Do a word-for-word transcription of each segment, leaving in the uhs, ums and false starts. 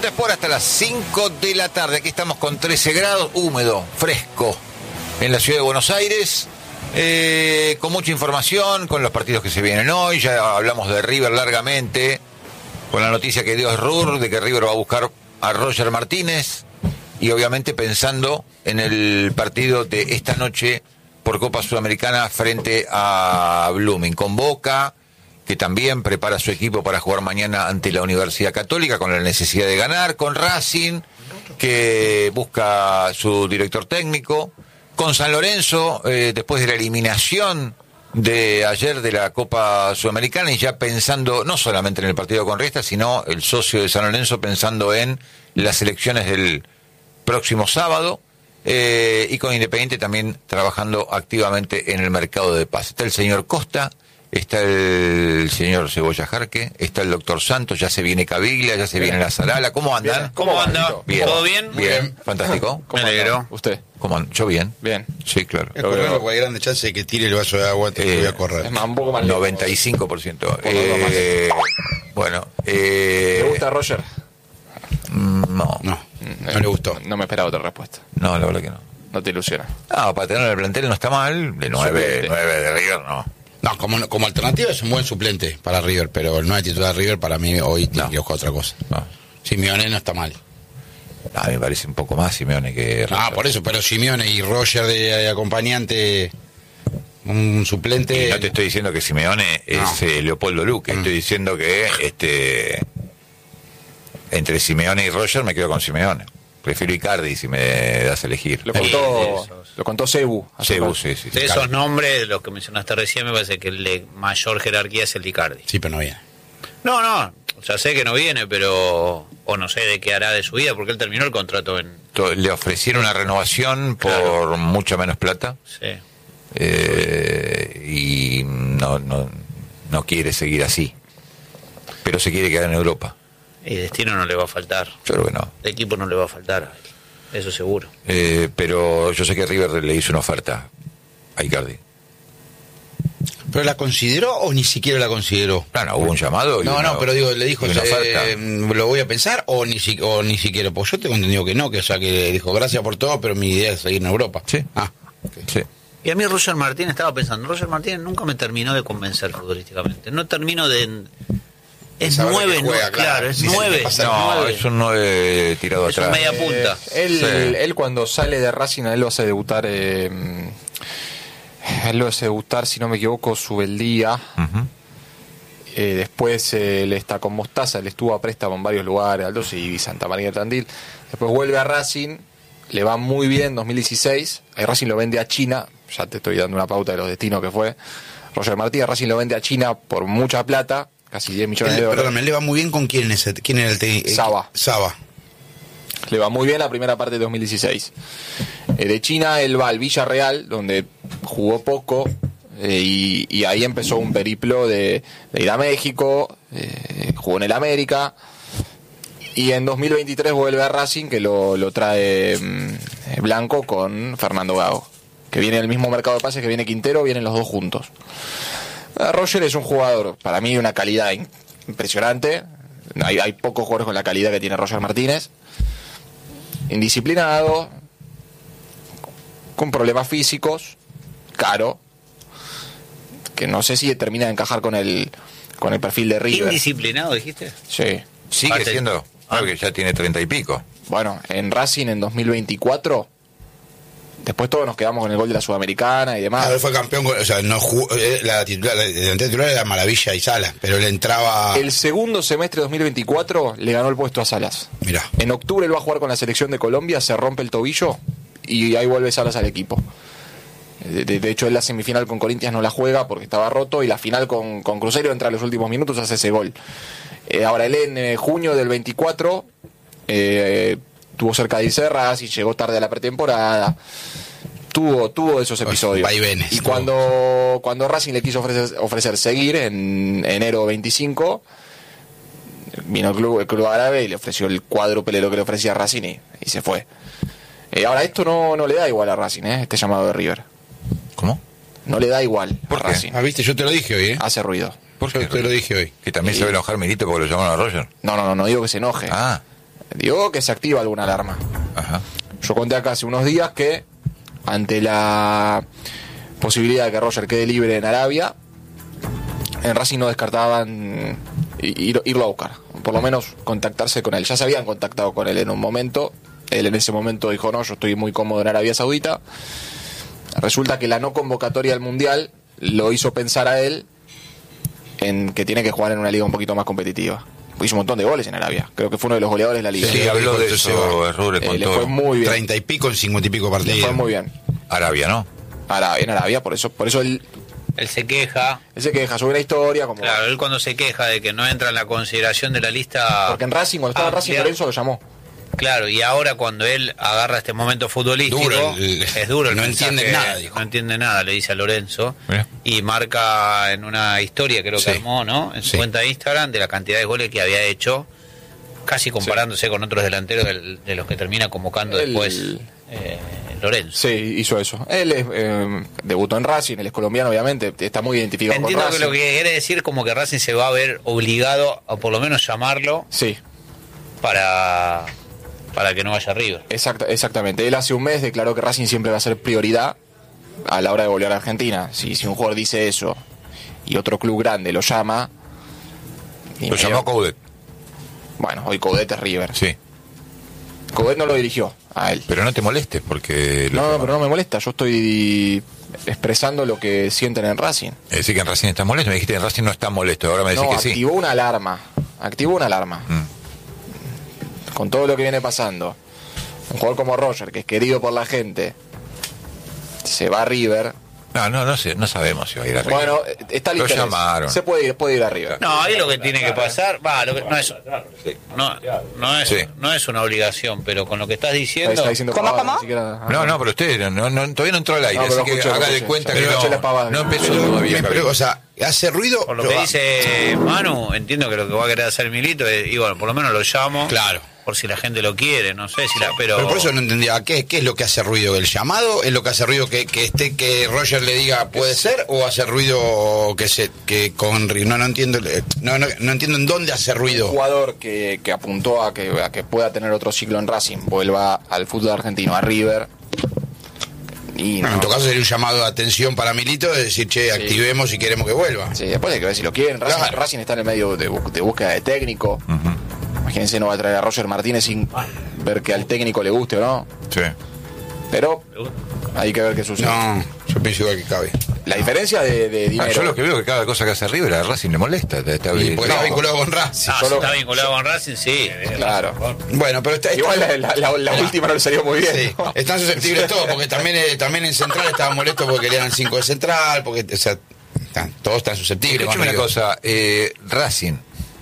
Sport hasta las cinco de la tarde. Aquí estamos con trece grados, húmedo, fresco, en la ciudad de Buenos Aires. Eh, con mucha información, con los partidos que se vienen hoy. Ya hablamos de River largamente, con la noticia que dio Rur de que River va a buscar a Roger Martínez. Y obviamente pensando en el partido de esta noche por Copa Sudamericana frente a Blooming. Con Boca, que también prepara su equipo para jugar mañana ante la Universidad Católica con la necesidad de ganar, con Racing, que busca su director técnico, con San Lorenzo, eh, después de la eliminación de ayer de la Copa Sudamericana, y ya pensando no solamente en el partido con Riestra, sino el socio de San Lorenzo pensando en las elecciones del próximo sábado, eh, y con Independiente también trabajando activamente en el mercado de paz. Está el señor Costa, está el señor Cebolla Jarque, está el doctor Santos, ya se viene Caviglia, ya se viene la Salala. ¿Cómo andan? Bien. ¿Cómo anda? Bien. ¿Todo bien? Bien, fantástico. Me alegro. ¿Usted? ¿Cómo andan? ¿Yo bien? Bien. Sí, claro. Es correr, porque hay grande chance de que tire el vaso de agua, te Eh, voy a correr. Es más, un poco más lejos. noventa y cinco por ciento. Por algo más. Eh, bueno, eh, ¿Le gusta Roger? mm, no, No, no le gustó. No me esperaba otra respuesta. no, la verdad que no. No te ilusiona. No, para tener el plantel no está mal, de nueve, Suplente. nueve de River no. No, como, como alternativa es un buen suplente para River, pero el nueve titular de River para mí hoy tiene No. que buscar otra cosa. No. Simeone no está mal. A mí me parece un poco más Simeone que Ah, Roger. por eso, pero Simeone y Roger de, de acompañante, un suplente. Y no te estoy diciendo que Simeone es No. eh, Leopoldo Luque, Mm. estoy diciendo que este entre Simeone y Roger me quedo con Simeone. Prefiero Icardi si me das a elegir. Lo Eh, contó, esos. lo contó Cebu. hace Cebu, rato. sí, sí, sí. De esos nombres, los que mencionaste recién, me parece que el de mayor jerarquía es el de Icardi. Sí, pero no viene. No, no, o sea, sé que no viene, pero... O no sé de qué hará de su vida, porque él terminó el contrato en... To- Le ofrecieron una renovación por Claro. mucha menos plata, Sí. eh, y no, no, no quiere seguir así. Pero se quiere quedar en Europa. Y destino no le va a faltar. Yo creo que no. De equipo no le va a faltar. Eso seguro. Eh, pero yo sé que River le hizo una oferta a Icardi. ¿Pero la consideró o ni siquiera la consideró? Claro, hubo un llamado. y No, una- no, pero digo, le dijo, y una eh, oferta. lo voy a pensar o ni, si, o ni siquiera. Pues yo tengo entendido que no, que o sea, que le dijo, gracias por todo, pero mi idea es seguir en Europa. Sí. Ah, Sí. Y a mí Roger Martínez, estaba pensando, Roger Martínez nunca me terminó de convencer futbolísticamente. No termino de... Es Saber nueve, que juega, ¿no? claro. Claro, es Sí, sí, nueve. te pasa No, nueve. es un nueve tirado Es un atrás. media punta. Eh, él, Sí. él cuando sale de Racing, a él lo hace debutar, eh, a él lo hace debutar, si no me equivoco, Subeldía. Ujú. Eh, después eh, él está con Mostaza, él estuvo a préstamo en varios lugares, Aldo y Santa María de Tandil. Después vuelve a Racing, le va muy bien, dos mil dieciséis. Ahí Racing lo vende a China, ya te estoy dando una pauta de los destinos que fue. Roger Martínez, Racing lo vende a China por mucha plata, casi diez millones él, de dólares. perdón, él le va muy bien con quién es el, quién era el técnico. Saba. Saba. Le va muy bien la primera parte de dos mil dieciséis. Eh, de China él va al Villarreal, donde jugó poco, eh, y, y ahí empezó un periplo de, de ir a México, eh, jugó en el América, y en dos mil veintitrés vuelve a Racing, que lo, lo trae mm, Blanco con Fernando Gago, que viene del mismo mercado de pases que viene Quintero, vienen los dos juntos. Eh, Roger es un jugador, para mí, de una calidad in- impresionante. Hay, hay pocos jugadores con la calidad que tiene Roger Martínez. Indisciplinado, con problemas físicos, caro, que no sé si termina de encajar con el con el perfil de River. Indisciplinado, dijiste. Sí. Sigue Parte- siendo, claro que ya tiene treinta y pico. Bueno, en Racing en dos mil veinticuatro, después todos nos quedamos con el gol de la Sudamericana y demás. Ah, él fue campeón, con- o sea, no jugó, eh, la titular, la delantera titular era Maravilla y Sala, pero él entraba. El segundo semestre de dos mil veinticuatro le ganó el puesto a Salas. Mirá. En octubre él va a jugar con la selección de Colombia, se rompe el tobillo y ahí vuelve Salas al equipo. De, de- de hecho, él la semifinal con Corinthians no la juega porque estaba roto, y la final con, con Cruzeiro entra a los últimos minutos, hace ese gol. Eh, ahora él en eh, junio del veinticuatro eh, tuvo cerca de irse de Racing, llegó tarde a la pretemporada. Tuvo, tuvo esos episodios. vaivenes, Y tuvo. cuando, cuando Racing le quiso ofrecer, ofrecer seguir en enero veinticinco, vino el club, el club árabe y le ofreció el cuádruple de lo que le ofrecía a Racing y, y se fue. Eh, ahora, esto no, no le da igual a Racing, ¿eh? Este llamado de River. ¿Cómo? No le da igual ¿Por a qué? Racing. Ah, viste, yo te lo dije hoy, ¿eh? Hace ruido. ¿Por Yo qué? te lo dije hoy. Que también se va a enojar Milito porque lo llamaron a Roger. No, no, no, no digo que se enoje. Ah, Digo que se activa alguna alarma. Ajá. Yo conté acá hace unos días que ante la posibilidad de que Roger quede libre en Arabia, en Racing no descartaban ir, irlo a buscar, por lo menos contactarse con él. Ya se habían contactado con él en un momento, él en ese momento dijo no, yo estoy muy cómodo en Arabia Saudita. Resulta que la no convocatoria al Mundial lo hizo pensar a él en que tiene que jugar en una liga un poquito más competitiva. Hizo un montón de goles en Arabia, creo que fue uno de los goleadores de la liga. Sí, habló de eso, Rubén, eh, le contó. fue muy bien. Treinta y pico en cincuenta y pico partidos. Le fue muy bien. Arabia, ¿no? Arabia, en Arabia, por eso, por eso él, Él se queja. él se queja sobre la historia, como Claro, él cuando se queja de que no entra en la consideración de la lista. porque en Racing, cuando estaba en Racing, amplia, Lorenzo lo llamó. Claro, y ahora cuando él agarra este momento futbolístico, Duro el- es duro el no mensaje, entiende nada, dijo. No entiende nada, le dice a Lorenzo. Mirá. Y marca en una historia, creo que Sí. armó, ¿no? En su Sí. cuenta de Instagram, de la cantidad de goles que había hecho, casi comparándose con otros delanteros del- de los que termina convocando El- después eh, Lorenzo. Sí, hizo eso. Él es, eh, debutó en Racing, él es colombiano, obviamente, está muy identificado Entiendo con que Racing. lo que quiere decir como que Racing se va a ver obligado a por lo menos llamarlo Sí, para, para que no vaya a River. exacta, exactamente. Él hace un mes declaró que Racing siempre va a ser prioridad a la hora de volver a Argentina. Si, si un jugador dice eso y otro club grande lo llama... y Lo medio- llamó Coudet. Bueno, hoy Coudet es River. Sí. Coudet no lo dirigió a él. Pero no te molestes porque... lo No, no, llama. pero no me molesta. Yo estoy expresando lo que sienten en Racing. Es decir, que en Racing está molesto. Me dijiste que en Racing no está molesto. Ahora me decís No, que sí. activó una alarma. Activó una alarma. Mm. Con todo lo que viene pasando. Un jugador como Roger, que es querido por la gente, se va a River. No, no, no sé, no sabemos si va a ir a River. Bueno, está el Lo interés. llamaron. Se puede ir, puede ir a River. No, ahí lo que tiene que pasar, va, lo que, no es no, no es Sí. no es una obligación, pero con lo que estás diciendo, Está diciendo ¿Cómo, pavadas, cómo? ni siquiera- No, no, pero usted no, no, todavía no entró al aire, No, pero así que escuché, haga de escuché. cuenta Pero que escuché las no, pavadas. no empezó Pero, todavía. me- pero, Javier. o sea, hace ruido. por lo yo- que dice Manu, entiendo que lo que va a querer hacer Milito es, y bueno, por lo menos lo llamo. Claro. Por si la gente lo quiere, no sé si la, pero, Pero por eso no entendía, ¿qué, qué es lo que hace ruido? ¿El llamado? ¿Es lo que hace ruido que, que esté que Roger le diga puede ser? ¿O hace ruido que se que con no no entiendo eh, no, no, no entiendo en dónde hace Un ruido? jugador que, que apuntó a que, a que pueda tener otro ciclo en Racing, vuelva al fútbol argentino, a River. Y Bueno, no, en todo caso sería un llamado de atención para Milito de decir, che, Sí. activemos si queremos que vuelva. sí, después hay que ver si lo quieren. Racing, Claro. Racing está en el medio de, bu- de búsqueda de técnico. Imagínense, no va a traer a Roger Martínez sin ver que al técnico le guste o no. Sí. Pero hay que ver qué sucede. No, yo pienso igual que cabe. La diferencia de, de Ah, dinero. yo lo que veo es que cada cosa que hace River a Racing le molesta. Está, está- Y porque está no. vinculado con Racing. Ah, si solo- está vinculado con Racing, sí. Claro. Bueno, pero está, está- Igual la, la- la- la última no le salió muy bien. Sí, ¿no? están susceptibles todos, porque también, eh, también en Central estaban molestos porque querían cinco de Central, porque o sea, están- todos están susceptibles. Escúchame con una River. cosa, eh, Racing,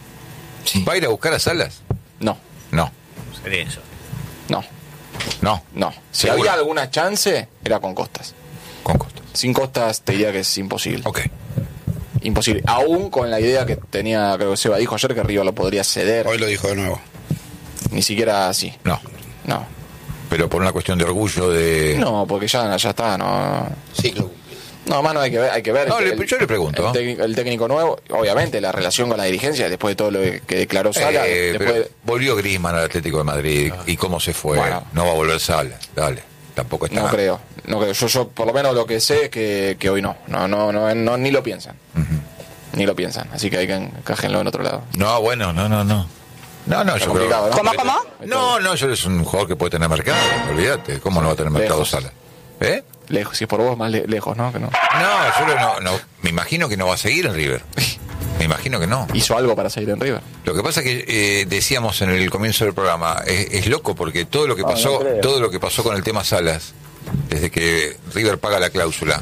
¿va a ir a buscar a Salas? No, No, Sería eso. no, no, no. Si ¿Seguro? había alguna chance, era con Costas. con Costa. Sin Costas te diría que es imposible. Ok. Imposible. Aún con la idea que tenía, creo que Seba dijo ayer, que River lo podría ceder. Hoy lo dijo de nuevo. Ni siquiera así. No, No. pero por una cuestión de orgullo de... No, porque ya, ya está, no. Ciclo. No, mano, hay que ver, hay que ver. No, el- le- yo le pregunto, El, ¿no? técnico, el técnico nuevo, obviamente, la relación con la dirigencia, después de todo lo que declaró Sala, Eh, después pero volvió Griezmann al Atlético de Madrid y cómo se fue. Bueno. No va a volver Salas, dale. Tampoco está. no creo, no creo. Yo, yo por lo menos lo que sé es que, que hoy no. No, no, no, no, ni lo piensan. Ni lo piensan. Así que hay que encájenlo en otro lado. No, bueno, no, no, no. No, no, Está yo complicado, creo... ¿no? ¿Cómo, cómo? No, no, yo es un jugador que puede tener mercado, olvídate. ¿Cómo no va a tener mercado Lejos. Salas? ¿Eh? Lejos, si es por vos, más le- lejos, ¿no? Que no. No, yo no, no, me imagino que no va a seguir en River. Me imagino que no. Hizo algo para seguir en River. Lo que pasa es que eh, decíamos en el comienzo del programa, es, es loco porque todo lo que No, pasó, no creo. todo lo que pasó con el tema Salas, desde que River paga la cláusula,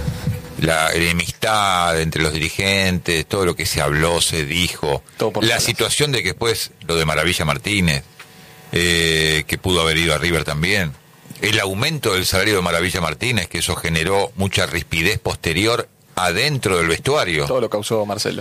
la enemistad entre los dirigentes, todo lo que se habló, se dijo, Todo por la Salas. situación de que después lo de Maravilla Martínez, eh, que pudo haber ido a River también, el aumento del salario de Maravilla Martínez, que eso generó mucha rispidez posterior adentro del vestuario. Todo lo causó Marcelo.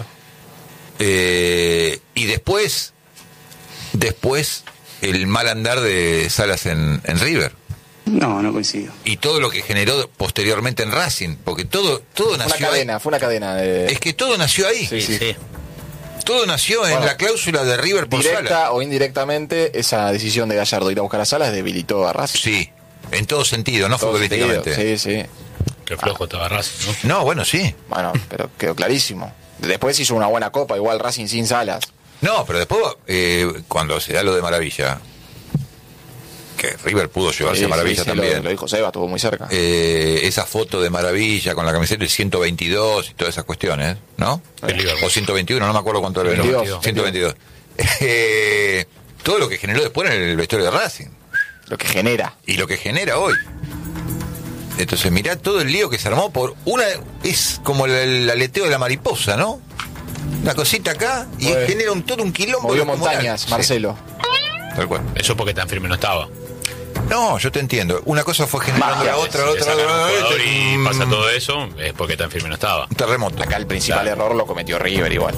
Eh, y después, después el mal andar de Salas en, en River. No, no coincido. Y todo lo que generó posteriormente en Racing, porque todo, todo Fue una nació ahí. cadena, fue una cadena de. Es que todo nació ahí. Sí, sí. Todo nació Bueno, en la cláusula de River por Directa Salas. o indirectamente, esa decisión de Gallardo de ir a buscar a Salas debilitó a Racing. Sí, en todo sentido, no Todo futbolísticamente. sentido, Sí, sí. Qué flojo estaba Racing, ¿no? No, bueno, sí. Bueno, pero quedó clarísimo. Después hizo una buena copa, igual Racing sin Salas. No, pero después, eh, cuando se da lo de Maravilla, que River pudo llevarse Sí, a Maravilla sí, sí, también. Lo, lo dijo Seba, estuvo muy cerca. Eh, esa foto de Maravilla con la camiseta del ciento veintidós y todas esas cuestiones, ¿no? El Liverpool. O ciento veintiuno, no me acuerdo cuánto era. el número. veintidós. ciento veintidós. Eh, todo lo que generó después en el vestuario de Racing Lo que genera. y lo que genera hoy. Entonces, mirá todo el lío que se armó por una... Es como el, el aleteo de la mariposa, ¿no? Una cosita acá y Mueve. genera un, todo un quilombo. Movió descomunal. montañas, Sí, Marcelo. tal cual. Eso porque tan firme no estaba. No, yo te entiendo. Una cosa fue generando Magia. la otra, Si la le otra, sacan la un otra, jugador la y otra. pasa todo eso, es porque tan firme no estaba. Un terremoto. Acá el principal Claro. error lo cometió River igual.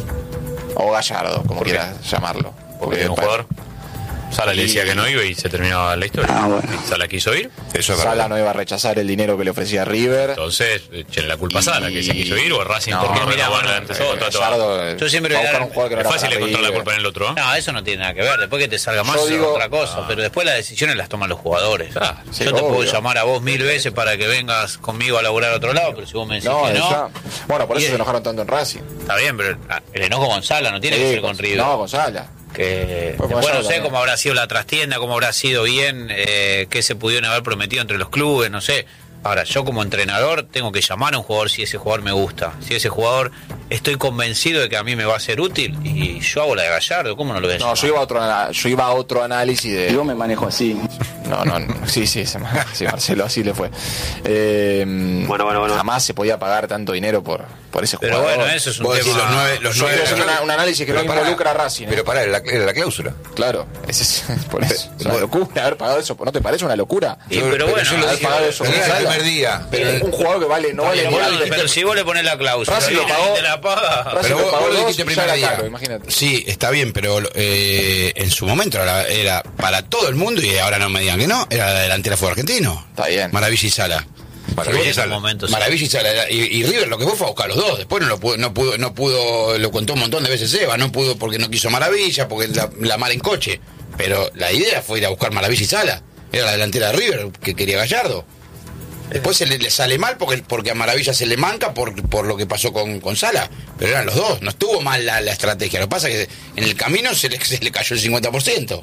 O Gallardo, como ¿Por qué? quieras llamarlo. Porque un para- jugador, Sala le decía que no iba y se terminaba la historia. Y Sala quiso ir, Eso es Sala verdad. no iba a rechazar el dinero que le ofrecía River. entonces echen la culpa a Sala, que se quiso ir, o Racing No, por no mira, renovar bueno, antes Eh, el contrato. Gallardo, eh, Yo siempre va a le buscar dar- un jugador que no Es era fácil para encontrar la River. culpa en el otro. No, eso no tiene nada que ver. Después que te salga más Yo es digo- otra cosa. Pero después las decisiones las toman los jugadores. Claro, sí, Yo te obvio. puedo llamar a vos mil veces para que vengas conmigo a laburar a otro lado, pero si vos me decís No, que no, esa- bueno, por Y eso es- se enojaron tanto en Racing. está bien, pero ah, el enojo con Sala no tiene que Sí, ser con River. No, con Sala. Que Fue con después no Sala, sé ¿no? cómo habrá sido la trastienda, cómo habrá sido bien, eh, qué se pudieron haber prometido entre los clubes, no sé. Ahora, yo como entrenador tengo que llamar a un jugador si ese jugador me gusta. Si ese jugador estoy convencido de que a mí me va a ser útil y yo hago la de Gallardo, ¿cómo no lo voy a No, llamar? yo iba a otro, ana- yo iba a otro análisis de. Yo me manejo así. No, no, no, sí, sí, se- sí, Marcelo, así le fue. Eh, Bueno, bueno, bueno. Jamás se podía pagar tanto dinero por, por ese Pero jugador. bueno, eso es un Vos tema... decís los nueve, los Yo nueve. estoy haciendo una- un análisis que Pero no pará, involucra a Racing. ¿eh? Pero pará, era la, era la cláusula. Claro, ese es, por eso. Es una locura haber pagado eso. ¿No te parece una locura? Sí, pero bueno, yo lo haber dije pagado eso pero con era el Sala. primer día. Pero un jugador que vale, no vale Pero, ni boludo, nada. pero si vos le ponés la cláusula Racing y lo viene pagó. y te la paga... Racing Pero le vos, pagó vos lo dos dijiste el y ya primer era día. caro, imagínate. Sí, está bien, pero eh, en su momento era, era para todo el mundo y ahora no me digan que no, era la delantera fue argentino. Está bien. Maravilla y Sala. Maravilla y en Sala. un momento, sí. Maravilla y Sala. era- Y, y River lo que fue fue a buscar a los dos. Después no lo pudo, no pudo, no pudo, lo contó un montón de veces Eva, no pudo porque no quiso Maravilla, porque la, la mar en coche. Pero la idea fue ir a buscar Maravilla y Sala. Era la delantera de River que quería Gallardo. Después se le, le sale mal porque, porque a Maravilla se le manca por, por lo que pasó con, con Sala. Pero eran los dos, no estuvo mal la, la estrategia. Lo que pasa es que en el camino se le, se le cayó el cincuenta por ciento.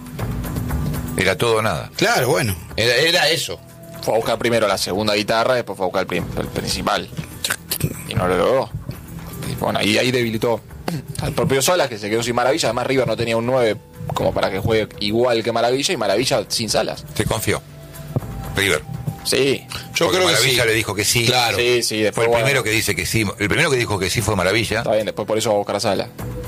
Era todo o nada. Claro, bueno, era, era eso. Fue a buscar primero la segunda guitarra, después fue a buscar el, prim- el principal. Y no lo logró. Y bueno, y ahí debilitó al propio Salas, que se quedó sin Maravilla. Además, River no tenía un nueve como para que juegue igual que Maravilla, y Maravilla sin Salas. Se confió. River. Sí. Yo Porque creo que Maravilla sí. le dijo que sí. Claro. Sí, sí, Fue después el bueno, primero que dice que sí. El primero que dijo que sí fue Maravilla. Está bien, después por eso va a buscar a Sala.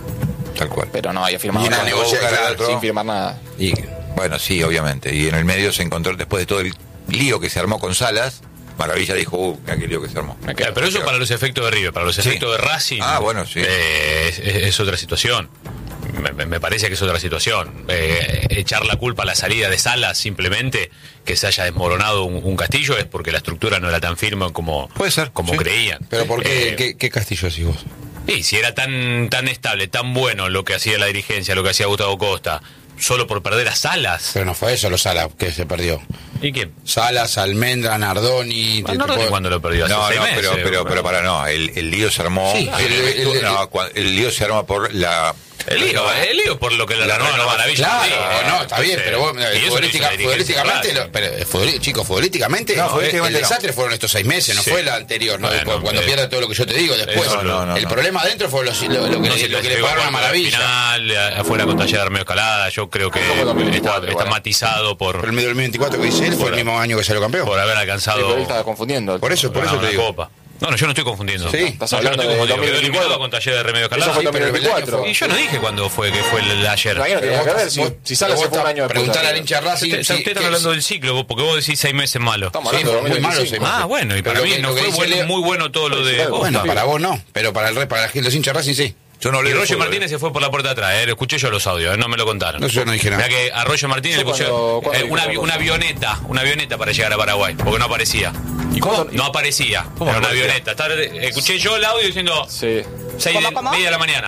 Tal cual. Pero no había firmado Y era nada. negociar, Buscar al claro. otro sin firmar nada. Y, Bueno, sí, obviamente. Y en el medio se encontró, después de todo el lío que se armó con Salas, Maravilla dijo, uh, qué lío que se armó. Me quedo. Claro, pero eso para los efectos de River, para los Sí. efectos de Racing. Ah, bueno, sí. eh, es, es- es otra situación. Me, me- me parece que es otra situación. Eh, echar la culpa a la salida de Salas simplemente que se haya desmoronado un, un castillo es porque la estructura no era tan firme como, Puede ser, como sí. creían. pero ¿por qué, Eh, qué, qué castillo decís vos? Y si era tan, tan estable, tan bueno lo que hacía la dirigencia, lo que hacía Gustavo Costa, solo por perder a Salas. Pero no fue eso los Salas que se perdió. ¿Y quién? Salas, Almendra, Nardoni. Ah, te- no, te no, puedo- cuando lo perdió hace No, seis no, meses. pero, pero, pero para no, el, el lío se armó. Sí, el, el- el- no, cua- el lío se arma por la. El lío, el lío por lo que le La renovaron a renova- Maravilla. Claro, sí, no, está bien, entonces, pero vos, y eso lo hizo futbolística- la dirigencia futbolísticamente, de lo- Racing. pero, eh, futbol- chicos, futbolísticamente, No, el- futbolísticamente el no. desastre fueron estos seis meses, no Sí. fue el anterior, ¿no? Bueno, cuando eh, pierde todo lo que yo te digo después. eso no, no, el no. problema adentro fue los- lo, lo que, No le- se lo que le clasificó pagaron a cuarto de Maravilla. Final, eh, afuera con Taller de Armeo Escalada, yo creo que Eso fue dos mil está, veinticuatro, está igual. matizado por, Por el medio del veinticuatro que dice él, fue el mismo año que salió campeón. por haber Sí, alcanzado pero él estaba confundiendo. Por eso, por eso ganar te una digo. copa. No, no, yo no estoy confundiendo. Sí. Estás No, yo no hablando estoy de confundiendo. dos mil Quedó eliminado veinticuatro. con Taller de Remedio Eso Escalada. fue Sí, pero el dos mil veinticuatro. año Y yo no dije cuándo fue que fue el ayer. Pero ahí no tiene nada que ver. Si, Vos- si Salas se vos fue un año después. preguntar al hincha Racing. Usted, si- usted está que- hablando del ciclo, vos, porque vos decís seis meses malos. Estamos Sí, hablando de fue muy malo, dos mil veinticinco. sí. Ah, bueno, y Pero para lo mí que- no lo que fue dice bueno, Leo- muy bueno todo lo de Bueno, Costa. Bueno, para vos no, pero para el re- para los hinchas Racing sí. Yo no Y leo Roger fútbol, Martínez se fue por la puerta de atrás, eh, lo escuché yo los audios, eh, no me lo contaron. No, yo no dije nada. Mirá que a Roger Martínez Eso le pusieron cuando- cuando eh, dijo una, otra avi- cosa. una avioneta, una avioneta para llegar a Paraguay, porque no aparecía. ¿Y cómo? No aparecía, ¿Cómo era una aparecía? avioneta. Estar- escuché yo el audio diciendo Sí. seis de, media de la mañana.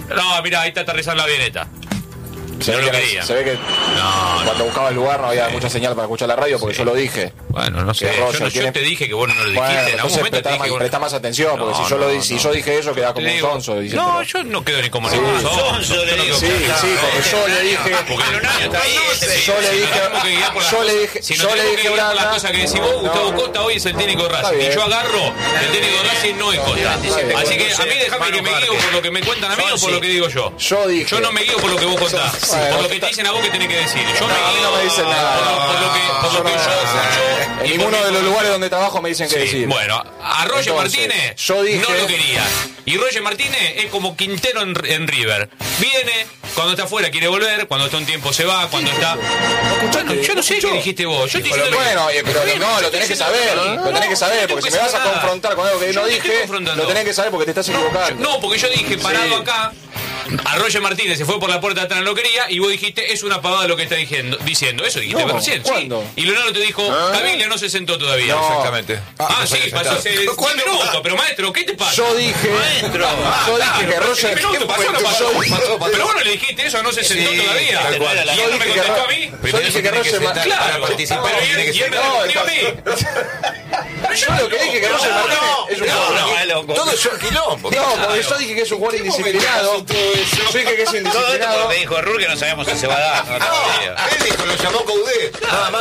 No, mira, ahí está aterrizando la avioneta. Se, no ve lo que, quería. se ve que No, cuando no. buscaba el lugar no había mucha señal para escuchar la radio porque Sí. yo lo dije. Bueno, no sé. Que Yo, Roger no, yo tiene- te dije que vos no lo dijiste. Bueno, en algún entonces momento te presta dije más, que vos- presta más atención, porque No, si yo lo no, di- si no. yo dije eso queda como Te un digo- sonso diciendo. No, yo no quedo ni como Sí, ningún sonso, sonso. Yo no quedo Sí, como- sí, porque yo le dije. Porque Pero nadie está ahí, ese- Yo le Si dije, nos tenemos que guiar por las yo le cosas- dije, si nos yo le tenemos que dije, guiar por las Branda, cosas que decís vos, no, Gustavo no. Costa hoy es el técnico de Está Racing. Y bien. yo agarro el técnico de Racing no es Costa. bien. Así que a mí déjame Mano que me guío parte. por lo que me cuentan a mí o por lo que digo yo. Yo dije. Yo no me guío por lo que vos contás, Bueno, por lo que te dicen a vos que tenés que decir. Yo me a mí guío no me dicen nada. por lo- por lo que, por lo que yo, yo- En y ninguno por de mi- los lugares donde trabajo me dicen qué Sí, decir. bueno, a Roger Entonces, Martínez yo dije- no lo quería. Y Roger Martínez es como Quintero en, en River. Viene, cuando está afuera quiere volver, cuando está un tiempo se va, cuando está... Bueno, yo no sé qué dijiste vos. Yo te Pero diciendo que- bueno, eh, pero Bien, no, yo lo estoy tenés que diciendo saber, no, lo tenés que saber, no porque si tengo me vas a que saber nada. confrontar con algo que Yo no no te estoy dije, confrontando. lo tenés que saber porque te estás equivocando. No, porque yo dije parado Sí. acá. A Roger Martínez se fue por la puerta de atrás, no lo quería, y vos dijiste, es una pavada lo que está diciendo. diciendo. Eso dijiste No, recién, ¿cuándo? sí. Y Leonardo te dijo, Caviglia no se sentó todavía. No. Exactamente. Ah, no sí, se pasó hace diez minutos. Pero maestro, ¿qué te pasa? Yo dije, Maestro, yo dije que Roger, ¿Qué minuto pasó? No pasó. yo- pasó, pasó. Pero vos no le dijiste eso, no se sentó Sí, todavía. tal cual. Y él no Yo me dije que contestó Ro- a mí. yo Primero dije se que tiene que Roger sentar Ma- Claro, para participar. pero y tiene él, que y él me sentar. respondió a mí. yo lo que dije que Roger Martínez es un no, jugador. no. Todo es un quilombo. No, porque yo dije que es un jugador indisciplinado. Yo dije que es Todo esto indisciplinado. porque dijo Rur que no sabemos si se va a dar. No, No, él dijo, lo llamó Coudet. Nada más.